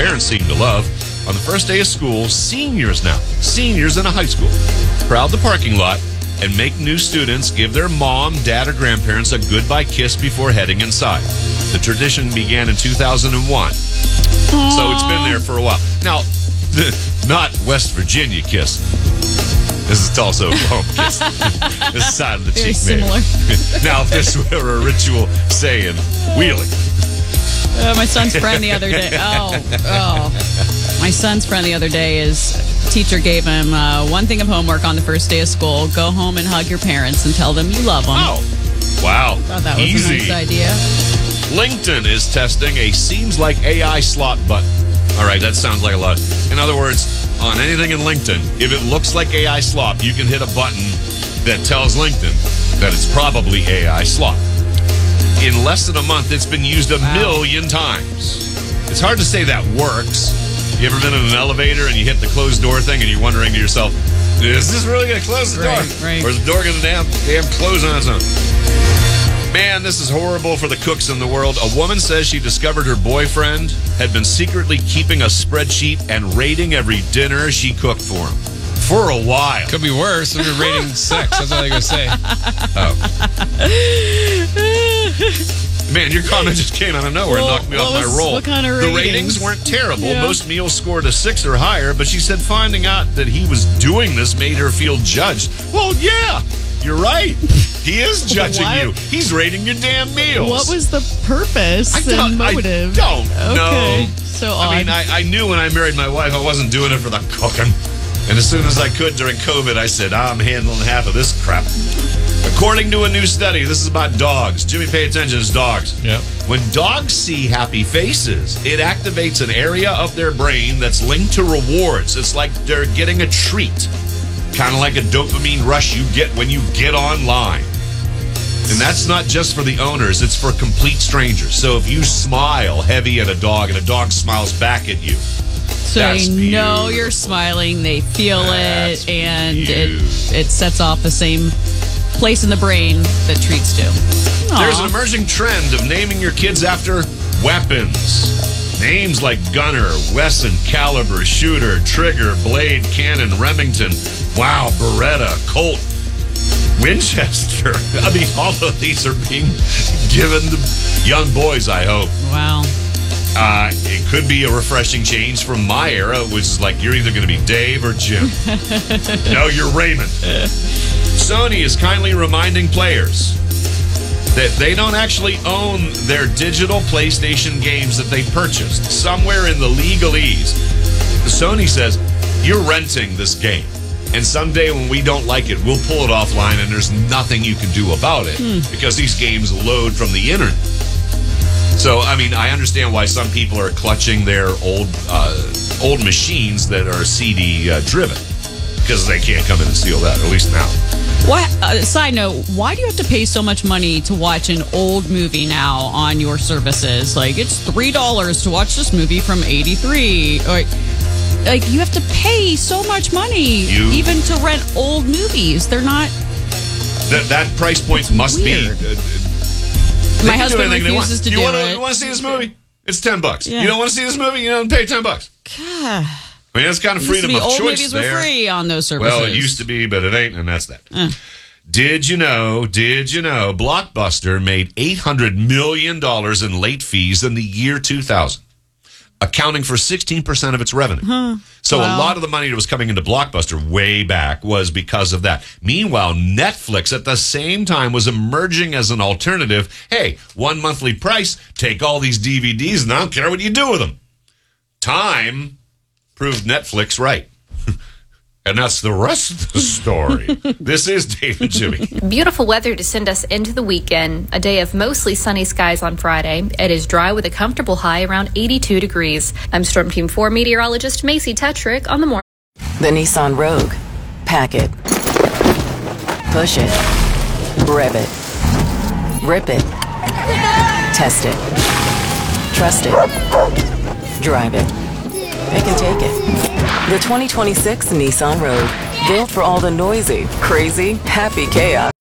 parents seem to love. On the first day of school, seniors in a high school, crowd the parking lot and make new students give their mom, dad, or grandparents a goodbye kiss before heading inside. The tradition began in 2001, so it's been there for a while. Now, not West Virginia kiss. This is Tulsa, Oklahoma kiss. This is side of the cheek, similar. Now, if this were a ritual, say, in Wheeling. My son's friend the other day. My son's friend the other day teacher gave him one thing of homework on the first day of school. Go home and hug your parents and tell them you love them. Oh, wow. I thought that was Easy. a nice idea. LinkedIn is testing a seems like AI slot button. All right, that sounds like a lot. In other words, on anything in LinkedIn, if it looks like AI slop, you can hit a button that tells LinkedIn that it's probably AI slop. In less than a month, it's been used a million times. It's hard to say that works. You ever been in an elevator and you hit the closed door thing and you're wondering to yourself, is this really going to close the door? Right. Or is the door going to damn close on its own? Man, this is horrible for the cooks in the world. A woman says she discovered her boyfriend had been secretly keeping a spreadsheet and rating every dinner she cooked for him. For a while. Could be worse if you're rating sex. That's all I'm going to say. Oh. Man, your comment just came out of nowhere and knocked me off my roll. What kind of The ratings? ratings weren't terrible. Yeah. Most meals scored a 6 or higher, but she said finding out that he was doing this made her feel judged. Well, yeah, you're right. He is judging What? you. He's rating your damn meals. What was the purpose and motive? I don't know. So odd. I mean, I knew when I married my wife I wasn't doing it for the cooking. And as soon as I could during COVID, I said, I'm handling half of this crap. According to a new study, this is about dogs. Jimmy, pay attention, it's dogs. Yep. When dogs see happy faces, it activates an area of their brain that's linked to rewards. It's like they're getting a treat. Kind of like a dopamine rush you get when you get online. And that's not just for the owners, it's for complete strangers. So if you smile heavy at a dog and a dog smiles back at you, so that's they know beautiful. you're smiling, they feel That's it, and beautiful. it sets off the same place in the brain that treats do. There's Aw. an emerging trend of naming your kids after weapons. Names like Gunner, Wesson, Caliber, Shooter, Trigger, Blade, Cannon, Remington, wow, Beretta, Colt, Winchester. I mean, all of these are being given to young boys, I hope. Wow. It could be a refreshing change from my era, which is like you're either going to be Dave or Jim. No, you're Raymond. Sony is kindly reminding players that they don't actually own their digital PlayStation games that they purchased. Somewhere in the legalese, Sony says, you're renting this game. And someday when we don't like it, we'll pull it offline and there's nothing you can do about it because these games load from the internet. So, I mean, I understand why some people are clutching their old machines that are CD driven because they can't come in and steal that, at least now. What? Side note, why do you have to pay so much money to watch an old movie now on your services? Like, it's $3 to watch this movie from '83. Like, you have to pay so much money even to rent old movies. They're not... That price point must weird. be... My husband refuses to do it. You want to see this movie? It's $10. Yeah. You don't want to see this movie? You don't pay $10. God. I mean, it's kind of freedom of old choice movies there. were free on those services. Well, it used to be, but it ain't, and that's that. Did you know, Blockbuster made $800 million in late fees in the year 2000, accounting for 16% of its revenue. So a lot of the money that was coming into Blockbuster way back was because of that. Meanwhile, Netflix at the same time was emerging as an alternative. Hey, one monthly price, take all these DVDs, and I don't care what you do with them. Time proved Netflix right. And that's the rest of the story. This is Dave and Jimmy. Beautiful weather to send us into the weekend. A day of mostly sunny skies on Friday. It is dry with a comfortable high around 82 degrees. I'm Storm Team 4 meteorologist Macy Tetrick on the morning. The Nissan Rogue. Pack it. Push it. Rev it. Rip it. Test it. Trust it. Drive it. Pick and take it. The 2026 Nissan Rogue. Built for all the noisy, crazy, happy chaos.